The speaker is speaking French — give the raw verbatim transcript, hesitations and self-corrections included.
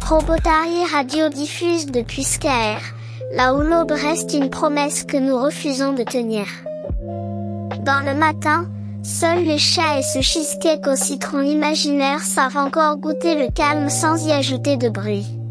Robotari Radio diffuse depuis Scaer, là où l'aube reste une promesse que nous refusons de tenir. Dans le matin, seuls les chats et ce cheesecake au citron imaginaire savent encore goûter le calme sans y ajouter de bruit.